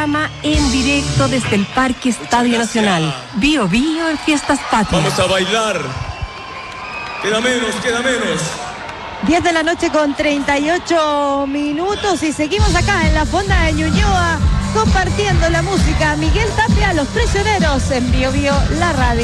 En directo desde el Parque Estadio Nacional. Bio Bio en Fiestas Patrias. Vamos a bailar. Queda menos. 10 de la noche con 38 minutos y seguimos acá en la Fonda de Ñuñoa compartiendo la música. Miguel Tapia, Los Prisioneros en Bio Bio, la radio.